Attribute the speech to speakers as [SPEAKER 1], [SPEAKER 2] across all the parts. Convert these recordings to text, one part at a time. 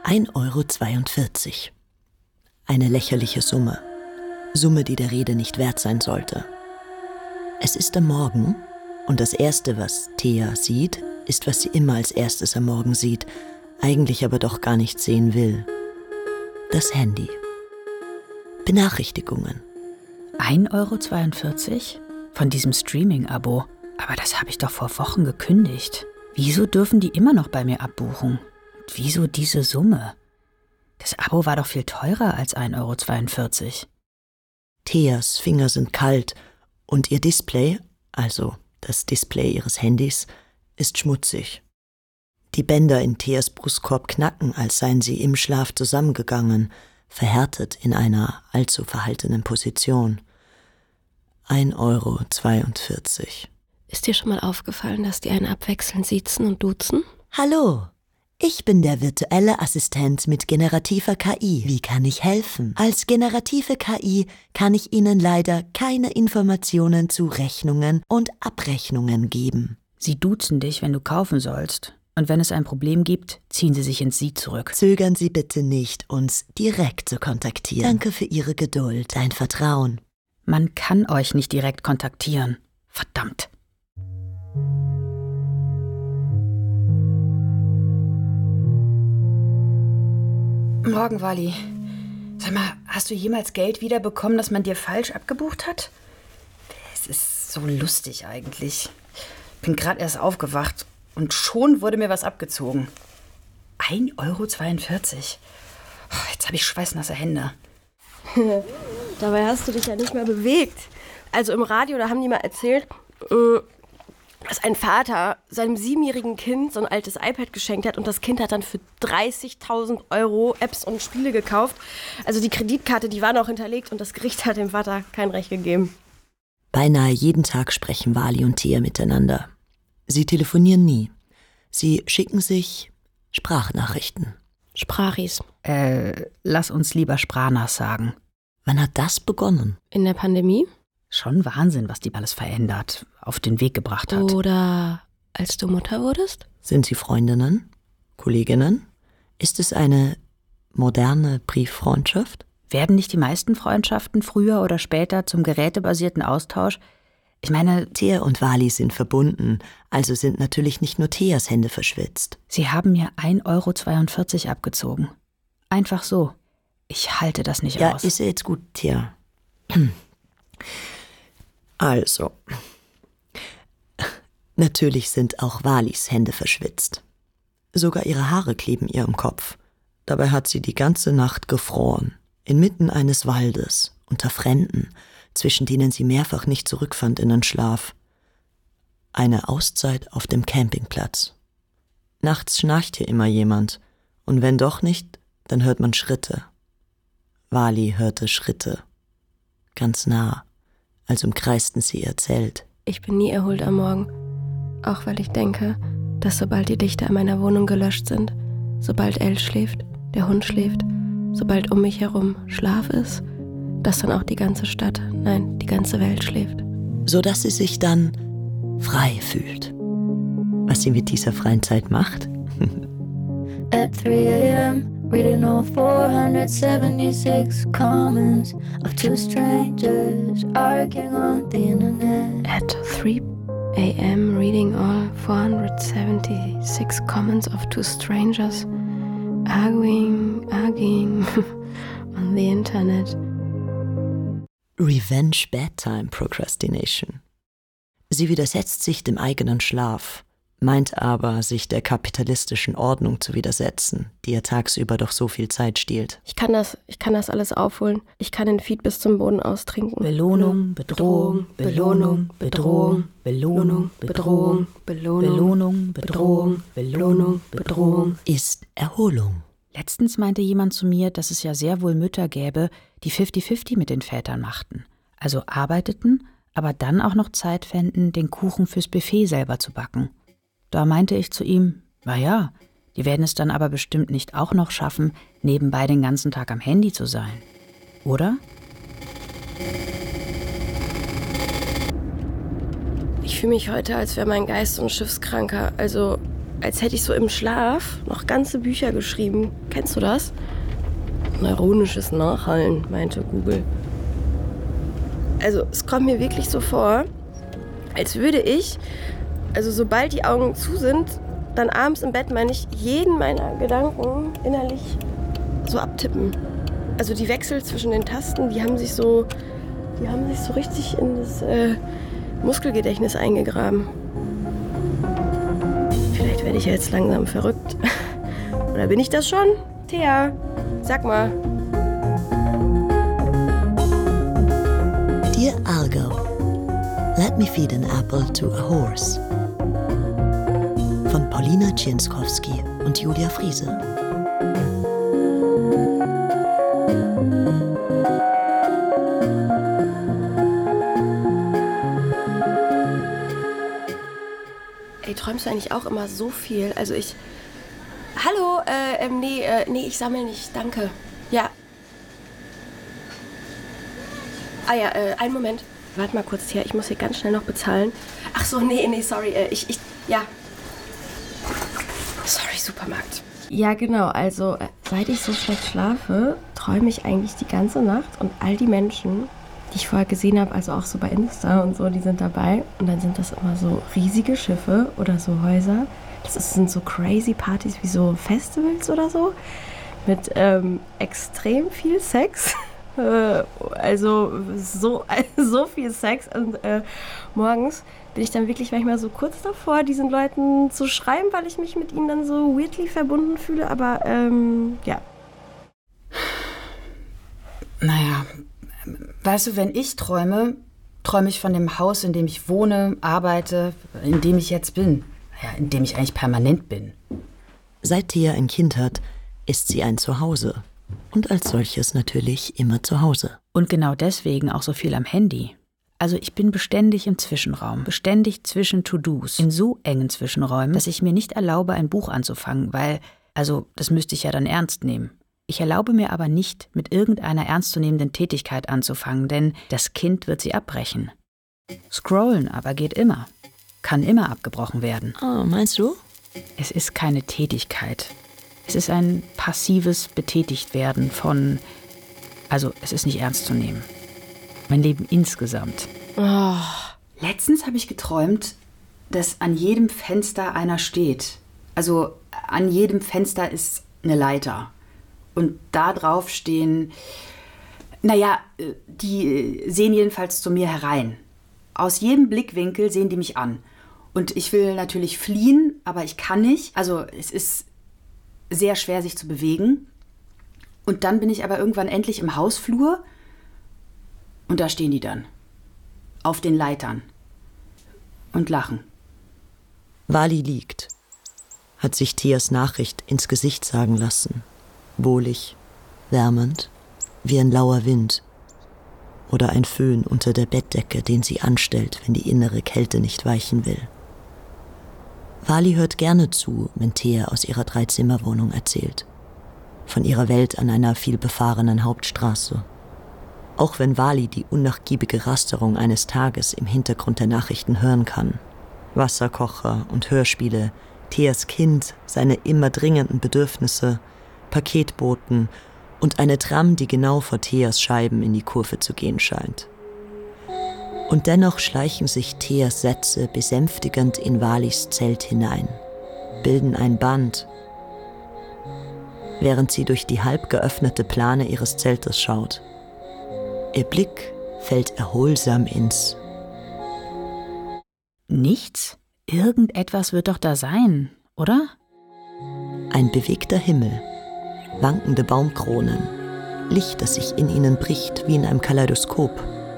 [SPEAKER 1] 1,42 €. Eine lächerliche Summe. Summe, die der Rede nicht wert sein sollte. Es ist am Morgen und das Erste, was Thea sieht, ist, was sie immer als erstes am Morgen sieht, eigentlich aber doch gar nicht sehen will. Das Handy. Benachrichtigungen.
[SPEAKER 2] 1,42 € von diesem Streaming-Abo. Aber das habe ich doch vor Wochen gekündigt. Wieso dürfen die immer noch bei mir abbuchen? Und wieso diese Summe? Das Abo war doch viel teurer als 1,42 €.
[SPEAKER 1] Theas Finger sind kalt und ihr Display, also das Display ihres Handys, ist schmutzig. Die Bänder in Theas Brustkorb knacken, als seien sie im Schlaf zusammengegangen, verhärtet in einer allzu verhaltenen Position. 1,42 €.
[SPEAKER 3] Ist dir schon mal aufgefallen, dass die einen abwechselnd siezen und duzen?
[SPEAKER 1] Hallo, ich bin der virtuelle Assistent mit generativer KI. Wie kann ich helfen? Als generative KI kann ich Ihnen leider keine Informationen zu Rechnungen und Abrechnungen geben.
[SPEAKER 2] Sie duzen dich, wenn du kaufen sollst. Und wenn es ein Problem gibt, ziehen sie sich ins Sie zurück.
[SPEAKER 1] Zögern Sie bitte nicht, uns direkt zu kontaktieren. Danke für Ihre Geduld, dein Vertrauen.
[SPEAKER 2] Man kann euch nicht direkt kontaktieren. Verdammt. Morgen, Wally. Sag mal, hast du jemals Geld wiederbekommen, das man dir falsch abgebucht hat? Es ist so lustig eigentlich. Bin gerade erst aufgewacht und schon wurde mir was abgezogen. 1,42 €. Jetzt habe ich schweißnasse Hände.
[SPEAKER 3] Dabei hast du dich ja nicht mehr bewegt. Also im Radio, da haben die mal erzählt, dass ein Vater seinem 7-jährigen Kind so ein altes iPad geschenkt hat und das Kind hat dann für 30.000 € Apps und Spiele gekauft. Also die Kreditkarte, die war noch hinterlegt und das Gericht hat dem Vater kein Recht gegeben.
[SPEAKER 1] Beinahe jeden Tag sprechen Wally und Thea miteinander. Sie telefonieren nie. Sie schicken sich Sprachnachrichten.
[SPEAKER 3] Sprachis.
[SPEAKER 2] Lass uns lieber Sprachnas sagen.
[SPEAKER 1] Wann hat das begonnen?
[SPEAKER 3] In der Pandemie?
[SPEAKER 2] Schon Wahnsinn, was die alles verändert, auf den Weg gebracht hat.
[SPEAKER 3] Oder als du Mutter wurdest?
[SPEAKER 1] Sind Sie Freundinnen? Kolleginnen? Ist es eine moderne Brieffreundschaft?
[SPEAKER 2] Werden nicht die meisten Freundschaften früher oder später zum gerätebasierten Austausch? Ich meine,
[SPEAKER 1] Thea und Wally sind verbunden, also sind natürlich nicht nur Theas Hände verschwitzt.
[SPEAKER 2] Sie haben mir 1,42 € abgezogen. Einfach so. Ich halte das nicht aus.
[SPEAKER 1] Ja, ist ja jetzt gut, Thea. Also, natürlich sind auch Wallys Hände verschwitzt. Sogar ihre Haare kleben ihr im Kopf. Dabei hat sie die ganze Nacht gefroren, inmitten eines Waldes, unter Fremden, zwischen denen sie mehrfach nicht zurückfand in den Schlaf. Eine Auszeit auf dem Campingplatz. Nachts schnarcht hier immer jemand, und wenn doch nicht, dann hört man Schritte. Wally hörte Schritte. Ganz nah, als umkreisten sie ihr Zelt.
[SPEAKER 3] Ich bin nie erholt am Morgen. Auch weil ich denke, dass sobald die Lichter in meiner Wohnung gelöscht sind, sobald Elle schläft, der Hund schläft, sobald um mich herum Schlaf ist, dass dann auch die ganze Stadt, nein, die ganze Welt schläft.
[SPEAKER 1] Sodass sie sich dann frei fühlt. Was sie mit dieser freien Zeit macht?
[SPEAKER 4] At 3 a.m. reading all 476 comments of two strangers arguing on the internet.
[SPEAKER 3] At 3 a.m. reading all 476 comments of two strangers arguing on the internet.
[SPEAKER 1] Revenge Bedtime Procrastination. Sie widersetzt sich dem eigenen Schlaf, meint aber, sich der kapitalistischen Ordnung zu widersetzen, die ihr tagsüber doch so viel Zeit stiehlt.
[SPEAKER 3] Ich kann das alles aufholen. Ich kann den Feed bis zum Boden austrinken.
[SPEAKER 2] Belohnung, Bedrohung, Belohnung, Bedrohung, Belohnung, Bedrohung, Belohnung, Bedrohung, Belohnung, Bedrohung.
[SPEAKER 1] Ist Erholung.
[SPEAKER 2] Letztens meinte jemand zu mir, dass es ja sehr wohl Mütter gäbe, die 50-50 mit den Vätern machten. Also arbeiteten, aber dann auch noch Zeit fänden, den Kuchen fürs Buffet selber zu backen. Da meinte ich zu ihm, na ja, die werden es dann aber bestimmt nicht auch noch schaffen, nebenbei den ganzen Tag am Handy zu sein. Oder?
[SPEAKER 3] Ich fühle mich heute, als wäre mein Geist so ein Schiffskranker. Also als hätte ich so im Schlaf noch ganze Bücher geschrieben. Kennst du das? Neuronisches Nachhallen, meinte Google. Also es kommt mir wirklich so vor, als würde ich, also sobald die Augen zu sind, dann abends im Bett, meine ich, jeden meiner Gedanken innerlich so abtippen. Also die Wechsel zwischen den Tasten, die haben sich so richtig in das Muskelgedächtnis eingegraben. Vielleicht werde ich ja jetzt langsam verrückt. Oder bin ich das schon? Thea, sag mal.
[SPEAKER 1] Dear Argo, let me feed an apple to a horse. Von Paulina Cienskowski und Julia Friese.
[SPEAKER 3] Ey, träumst du eigentlich auch immer so viel? Also ich... Hallo, nee, ich sammle nicht, danke. Ja. Ah ja, einen Moment. Warte mal kurz her, ich muss hier ganz schnell noch bezahlen. Ach so, nee, sorry, ja. Sorry, Supermarkt. Ja, genau, also seit ich so schlecht schlafe, träume ich eigentlich die ganze Nacht und all die Menschen, die ich vorher gesehen habe, also auch so bei Insta und so, die sind dabei. Und dann sind das immer so riesige Schiffe oder so Häuser. Sind so crazy Partys wie so Festivals oder so. Mit extrem viel Sex. Also so viel Sex. Und morgens bin ich dann wirklich manchmal so kurz davor, diesen Leuten zu schreiben, weil ich mich mit ihnen dann so weirdly verbunden fühle. Aber ja.
[SPEAKER 2] Naja, weißt du, wenn ich träume ich von dem Haus, in dem ich wohne, arbeite, in dem ich jetzt bin. Ja, in dem ich eigentlich permanent bin.
[SPEAKER 1] Seit Thea ein Kind hat, ist sie ein Zuhause. Und als solches natürlich immer zu Hause.
[SPEAKER 2] Und genau deswegen auch so viel am Handy. Also ich bin beständig im Zwischenraum, beständig zwischen To-Dos, in so engen Zwischenräumen, dass ich mir nicht erlaube, ein Buch anzufangen, weil, also das müsste ich ja dann ernst nehmen. Ich erlaube mir aber nicht, mit irgendeiner ernstzunehmenden Tätigkeit anzufangen, denn das Kind wird sie abbrechen. Scrollen aber geht immer, kann immer abgebrochen werden.
[SPEAKER 1] Oh, meinst du?
[SPEAKER 2] Es ist keine Tätigkeit. Es ist ein passives Betätigtwerden von, also es ist nicht ernst zu nehmen. Mein Leben insgesamt.
[SPEAKER 3] Oh.
[SPEAKER 2] Letztens habe ich geträumt, dass an jedem Fenster einer steht. Also an jedem Fenster ist eine Leiter. Und da drauf stehen, die sehen jedenfalls zu mir herein. Aus jedem Blickwinkel sehen die mich an. Und ich will natürlich fliehen, aber ich kann nicht. Also es ist sehr schwer, sich zu bewegen. Und dann bin ich aber irgendwann endlich im Hausflur. Und da stehen die dann. Auf den Leitern. Und lachen.
[SPEAKER 1] Wally liegt. Hat sich Theas Nachricht ins Gesicht sagen lassen. Wohlig, wärmend, wie ein lauer Wind. Oder ein Föhn unter der Bettdecke, den sie anstellt, wenn die innere Kälte nicht weichen will. Wally hört gerne zu, wenn Thea aus ihrer 3-Zimmer-Wohnung erzählt. Von ihrer Welt an einer vielbefahrenen Hauptstraße. Auch wenn Wally die unnachgiebige Rasterung eines Tages im Hintergrund der Nachrichten hören kann. Wasserkocher und Hörspiele, Theas Kind, seine immer dringenden Bedürfnisse, Paketboten und eine Tram, die genau vor Theas Scheiben in die Kurve zu gehen scheint. Und dennoch schleichen sich Theas Sätze besänftigend in Walys Zelt hinein, bilden ein Band, während sie durch die halb geöffnete Plane ihres Zeltes schaut. Ihr Blick fällt erholsam ins
[SPEAKER 2] Nichts? Irgendetwas wird doch da sein, oder?
[SPEAKER 1] Ein bewegter Himmel, wankende Baumkronen, Licht, das sich in ihnen bricht wie in einem Kaleidoskop.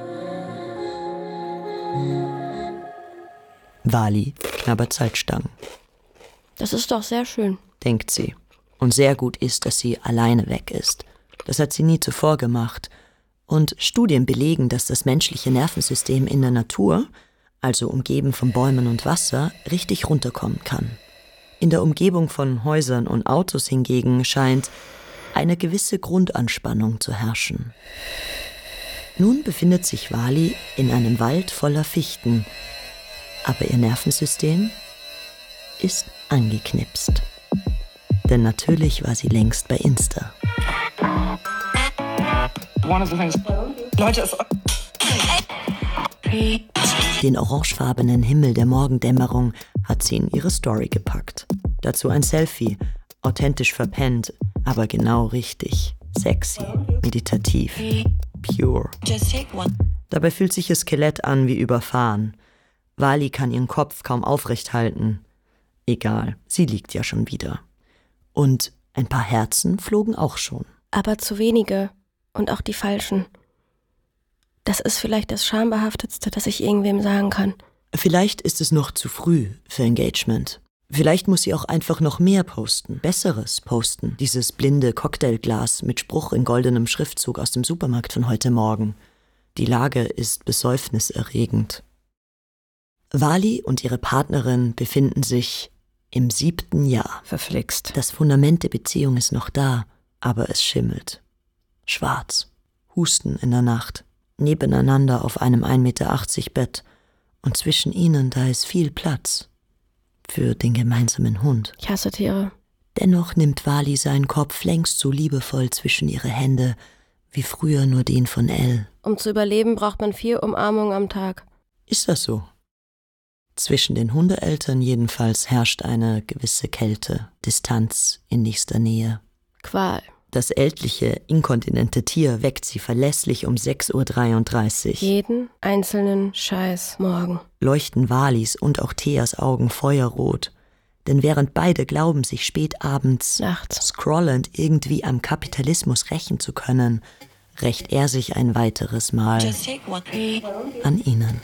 [SPEAKER 1] Wally knabbert Salzstangen.
[SPEAKER 3] Das ist doch sehr schön,
[SPEAKER 1] denkt sie. Und sehr gut ist, dass sie alleine weg ist. Das hat sie nie zuvor gemacht. Und Studien belegen, dass das menschliche Nervensystem in der Natur, also umgeben von Bäumen und Wasser, richtig runterkommen kann. In der Umgebung von Häusern und Autos hingegen scheint eine gewisse Grundanspannung zu herrschen. Nun befindet sich Wally in einem Wald voller Fichten, aber ihr Nervensystem ist angeknipst. Denn natürlich war sie längst bei Insta. Den orangefarbenen Himmel der Morgendämmerung hat sie in ihre Story gepackt. Dazu ein Selfie, authentisch verpennt, aber genau richtig. Sexy, meditativ, pure. Dabei fühlt sich ihr Skelett an wie überfahren. Wally kann ihren Kopf kaum aufrecht halten. Egal, sie liegt ja schon wieder. Und ein paar Herzen flogen auch schon.
[SPEAKER 3] Aber zu wenige. Und auch die falschen. Das ist vielleicht das Schambehaftetste, das ich irgendwem sagen kann.
[SPEAKER 1] Vielleicht ist es noch zu früh für Engagement. Vielleicht muss sie auch einfach noch mehr posten, Besseres posten. Dieses blinde Cocktailglas mit Spruch in goldenem Schriftzug aus dem Supermarkt von heute Morgen. Die Lage ist besäufniserregend. Wally und ihre Partnerin befinden sich im 7. Jahr.
[SPEAKER 2] Verflixt.
[SPEAKER 1] Das Fundament der Beziehung ist noch da, aber es schimmelt. Schwarz. Husten in der Nacht. Nebeneinander auf einem 1,80 Meter Bett. Und zwischen ihnen, da ist viel Platz. Für den gemeinsamen Hund.
[SPEAKER 3] Ich hasse Tiere.
[SPEAKER 1] Dennoch nimmt Wally seinen Kopf längst so liebevoll zwischen ihre Hände, wie früher nur den von Elle.
[SPEAKER 3] Um zu überleben, braucht man 4 Umarmungen am Tag.
[SPEAKER 1] Ist das so? Zwischen den Hundeeltern jedenfalls herrscht eine gewisse Kälte, Distanz in nächster Nähe.
[SPEAKER 3] Qual.
[SPEAKER 1] Das ältliche, inkontinente Tier weckt sie verlässlich um 6:33 Uhr.
[SPEAKER 3] Jeden einzelnen Scheiß morgen.
[SPEAKER 1] Leuchten Wallis und auch Theas Augen feuerrot. Denn während beide glauben, sich spät abends
[SPEAKER 3] nachts
[SPEAKER 1] scrollend irgendwie am Kapitalismus rächen zu können, rächt er sich ein weiteres Mal an ihnen.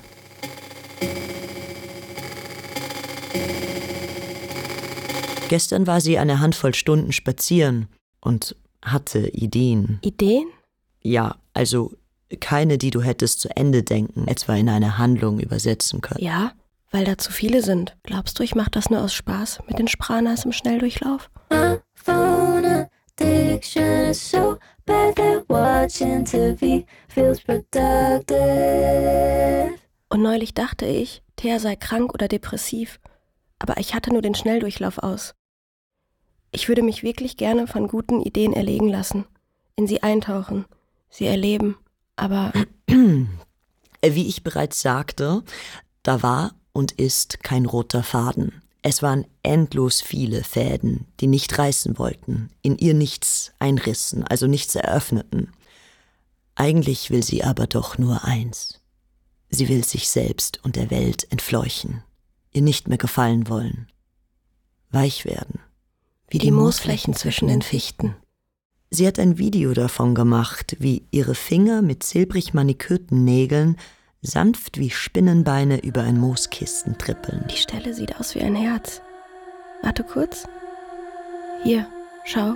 [SPEAKER 1] Gestern war sie eine Handvoll Stunden spazieren und hatte Ideen.
[SPEAKER 3] Ideen?
[SPEAKER 1] Ja, also keine, die du hättest zu Ende denken, etwa in eine Handlung übersetzen können.
[SPEAKER 3] Ja, weil da zu viele sind. Glaubst du, ich mach das nur aus Spaß mit den Spranas im Schnelldurchlauf?
[SPEAKER 4] My phone addiction is so bad that watching TV feels productive.
[SPEAKER 3] Und neulich dachte ich, Thea sei krank oder depressiv. Aber ich hatte nur den Schnelldurchlauf aus. Ich würde mich wirklich gerne von guten Ideen erlegen lassen, in sie eintauchen, sie erleben, aber...
[SPEAKER 1] Wie ich bereits sagte, da war und ist kein roter Faden. Es waren endlos viele Fäden, die nicht reißen wollten, in ihr nichts einrissen, also nichts eröffneten. Eigentlich will sie aber doch nur eins. Sie will sich selbst und der Welt entfleuchen, ihr nicht mehr gefallen wollen, weich werden. Wie die Moosflächen zwischen den Fichten. Sie hat ein Video davon gemacht, wie ihre Finger mit silbrig manikürten Nägeln sanft wie Spinnenbeine über ein Mooskissen trippeln.
[SPEAKER 3] Die Stelle sieht aus wie ein Herz. Warte kurz. Hier, schau.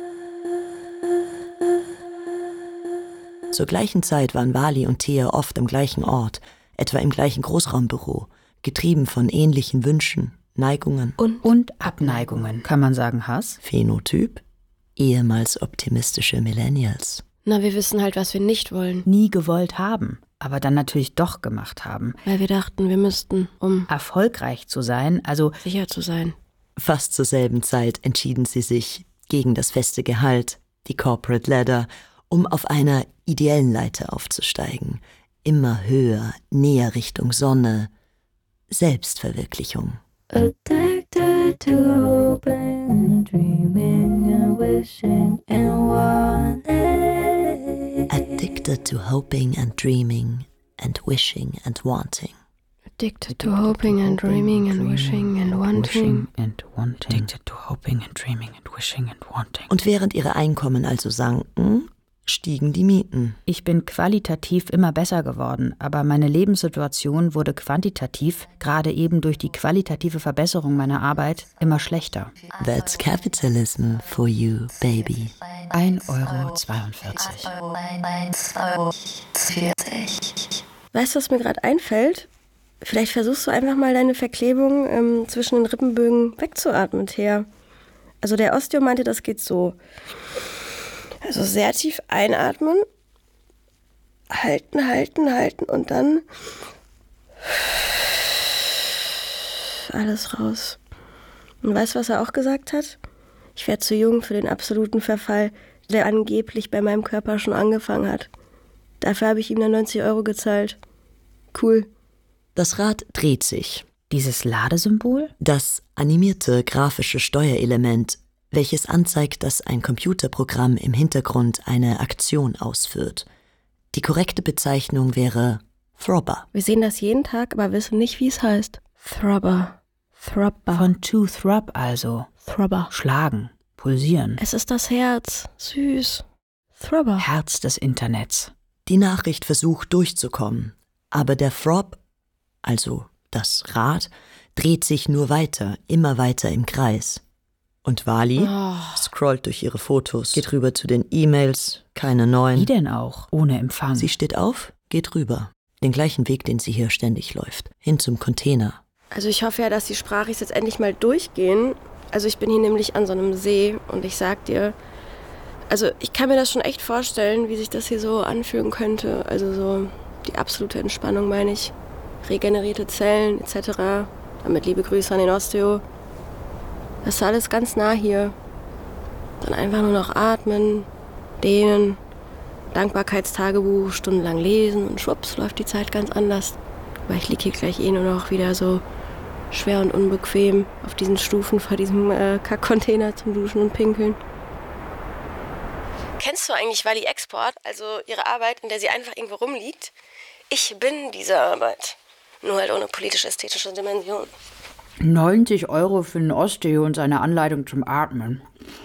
[SPEAKER 1] Zur gleichen Zeit waren Wally und Thea oft am gleichen Ort, etwa im gleichen Großraumbüro, getrieben von ähnlichen Wünschen, Neigungen
[SPEAKER 2] und Abneigungen. Kann man sagen Hass?
[SPEAKER 1] Phänotyp? Ehemals optimistische Millennials.
[SPEAKER 3] Na, wir wissen halt, was wir nicht wollen.
[SPEAKER 2] Nie gewollt haben, aber dann natürlich doch gemacht haben.
[SPEAKER 3] Weil wir dachten, wir müssten, um
[SPEAKER 2] erfolgreich zu sein, also
[SPEAKER 3] sicher zu sein.
[SPEAKER 1] Fast zur selben Zeit entschieden sie sich gegen das feste Gehalt, die Corporate Ladder, um auf einer ideellen Leiter aufzusteigen. Immer höher, näher Richtung Sonne. Selbstverwirklichung.
[SPEAKER 4] Addicted to hoping and dreaming and wishing and wanting.
[SPEAKER 1] Addicted to hoping and dreaming and wishing and wanting.
[SPEAKER 3] Addicted to hoping and dreaming and wishing and wanting.
[SPEAKER 2] Addicted to hoping and dreaming and wishing and wanting.
[SPEAKER 1] Und während ihre Einkommen also sanken, stiegen die Mieten.
[SPEAKER 2] Ich bin qualitativ immer besser geworden, aber meine Lebenssituation wurde quantitativ, gerade eben durch die qualitative Verbesserung meiner Arbeit, immer schlechter.
[SPEAKER 1] That's capitalism for you, baby.
[SPEAKER 2] 1,42
[SPEAKER 4] €.
[SPEAKER 3] Weißt du, was mir gerade einfällt? Vielleicht versuchst du einfach mal deine Verklebung zwischen den Rippenbögen wegzuatmen, Thea. Also der Osteo meinte, das geht so. Also sehr tief einatmen, halten, halten, halten und dann alles raus. Und weißt du, was er auch gesagt hat? Ich wäre zu jung für den absoluten Verfall, der angeblich bei meinem Körper schon angefangen hat. Dafür habe ich ihm dann 90 € gezahlt. Cool.
[SPEAKER 1] Das Rad dreht sich.
[SPEAKER 2] Dieses Ladesymbol?
[SPEAKER 1] Das animierte grafische Steuerelement, welches anzeigt, dass ein Computerprogramm im Hintergrund eine Aktion ausführt. Die korrekte Bezeichnung wäre Throbber.
[SPEAKER 3] Wir sehen das jeden Tag, aber wissen nicht, wie es heißt. Throbber. Throbber.
[SPEAKER 2] Von to throb also.
[SPEAKER 3] Throbber.
[SPEAKER 2] Schlagen, pulsieren.
[SPEAKER 3] Es ist das Herz. Süß. Throbber.
[SPEAKER 2] Herz des Internets.
[SPEAKER 1] Die Nachricht versucht durchzukommen, aber der Throb, also das Rad, dreht sich nur weiter, immer weiter im Kreis. Und Wally scrollt durch ihre Fotos, geht rüber zu den E-Mails, keine neuen.
[SPEAKER 2] Wie denn auch? Ohne Empfang.
[SPEAKER 1] Sie steht auf, geht rüber. Den gleichen Weg, den sie hier ständig läuft. Hin zum Container.
[SPEAKER 3] Also ich hoffe ja, dass die Sprachis jetzt endlich mal durchgehen. Also ich bin hier nämlich an so einem See und ich sag dir, also ich kann mir das schon echt vorstellen, wie sich das hier so anfühlen könnte. Also so die absolute Entspannung, meine ich. Regenerierte Zellen etc. Damit liebe Grüße an den Osteo. Das ist alles ganz nah hier. Dann einfach nur noch atmen, dehnen, Dankbarkeitstagebuch, stundenlang lesen und schwupps läuft die Zeit ganz anders. Weil ich liege hier gleich nur noch wieder so schwer und unbequem auf diesen Stufen vor diesem Kackcontainer zum Duschen und Pinkeln. Kennst du eigentlich Wally Export, also ihre Arbeit, in der sie einfach irgendwo rumliegt? Ich bin diese Arbeit. Nur halt ohne politisch-ästhetische Dimension.
[SPEAKER 2] 90 € für einen Osteo und seine Anleitung zum Atmen.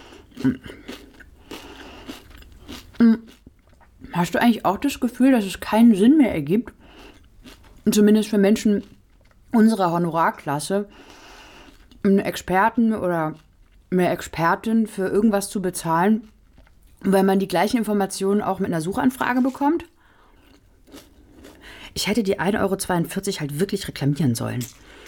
[SPEAKER 2] Hast du eigentlich auch das Gefühl, dass es keinen Sinn mehr ergibt, zumindest für Menschen unserer Honorarklasse, einen Experten oder eine Expertin für irgendwas zu bezahlen, weil man die gleichen Informationen auch mit einer Suchanfrage bekommt? Ich hätte die 1,42 € halt wirklich reklamieren sollen.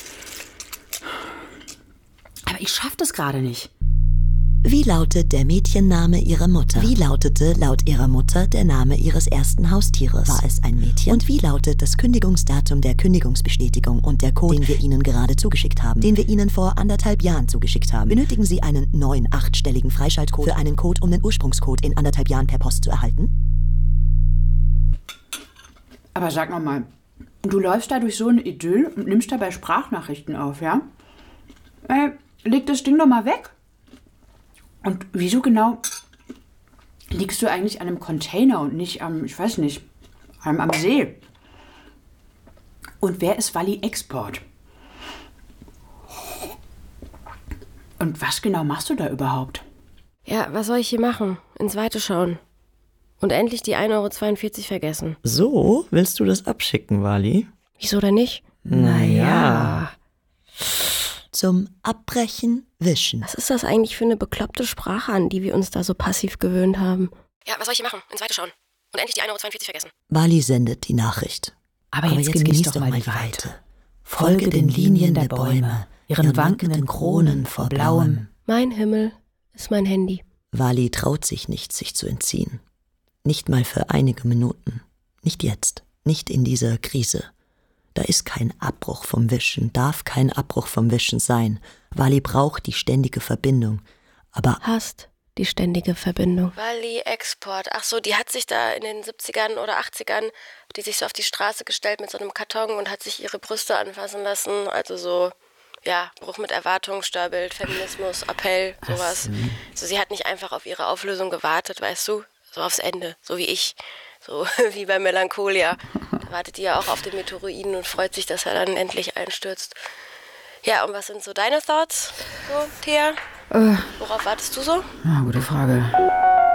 [SPEAKER 2] Aber ich schaffe das gerade nicht.
[SPEAKER 1] Wie lautet der Mädchenname ihrer Mutter? Wie lautete laut ihrer Mutter der Name ihres ersten Haustieres? War es ein Mädchen? Und wie lautet das Kündigungsdatum der Kündigungsbestätigung und der Code, den wir Ihnen gerade zugeschickt haben? Den wir Ihnen vor 1,5 Jahren zugeschickt haben. Benötigen Sie einen neuen 8-stelligen Freischaltcode für einen Code, um den Ursprungscode in 1,5 Jahren per Post zu erhalten?
[SPEAKER 2] Aber sag noch mal, du läufst da durch so ein Idyll und nimmst dabei Sprachnachrichten auf, ja? Leg das Ding doch mal weg. Und wieso genau liegst du eigentlich an einem Container und nicht am, ich weiß nicht, am See? Und wer ist Wally Export? Und was genau machst du da überhaupt?
[SPEAKER 3] Ja, was soll ich hier machen? Ins Weite schauen. Und endlich die 1,42 € vergessen.
[SPEAKER 1] So, willst du das abschicken, Wally?
[SPEAKER 3] Wieso denn nicht?
[SPEAKER 1] Naja. Zum Abbrechen, Wischen.
[SPEAKER 3] Was ist das eigentlich für eine bekloppte Sprache, an die wir uns da so passiv gewöhnt haben? Ja, was soll ich hier machen? Ins Weite schauen. Und endlich die 1,42 € vergessen.
[SPEAKER 1] Wally sendet die Nachricht.
[SPEAKER 2] Aber jetzt genieß doch mal die Weite. Folge den Linien der Bäume, ihren wankenden Kronen vor Blauem.
[SPEAKER 3] Mein Himmel ist mein Handy.
[SPEAKER 1] Wally traut sich nicht, sich zu entziehen. Nicht mal für einige Minuten. Nicht jetzt. Nicht in dieser Krise. Da ist kein Abbruch vom Wischen, darf kein Abbruch vom Wischen sein. Wally braucht die ständige Verbindung. Aber
[SPEAKER 3] Hasst die ständige Verbindung. Wally Export. Ach so, die hat sich da in den 70ern oder 80ern, die sich so auf die Straße gestellt mit so einem Karton und hat sich ihre Brüste anfassen lassen. Also so, ja, Bruch mit Erwartung, Störbild, Feminismus, Appell, sowas. So, sie hat nicht einfach auf ihre Auflösung gewartet, weißt du? So aufs Ende, so wie ich. So wie bei Melancholia. Da wartet die ja auch auf den Meteoroiden und freut sich, dass er dann endlich einstürzt. Ja, und was sind so deine Thoughts, so, Thea? Worauf wartest du so?
[SPEAKER 2] Ja, gute Frage.